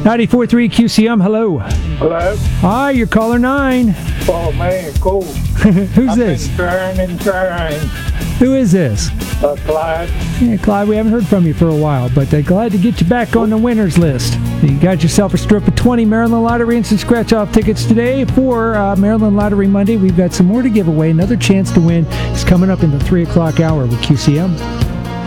94.3 QCM, hello. Hello? Hi, you're caller 9. Oh, man, cool. Who's this? I've been trying. Who is this? Clyde. Yeah, Clyde, we haven't heard from you for a while, but glad to get you back on the winners list. You got yourself a strip of 20 Maryland Lottery Instant Scratch-Off tickets today for Maryland Lottery Monday. We've got some more to give away. Another chance to win is coming up in the 3 o'clock hour with QCM.